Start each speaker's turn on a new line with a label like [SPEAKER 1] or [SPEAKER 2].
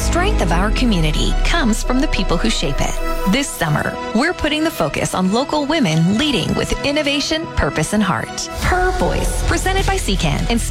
[SPEAKER 1] strength of our community comes from the people who shape it. This summer, we're putting the focus on local women leading with innovation, purpose, and heart. Her Voice, presented by CCAN,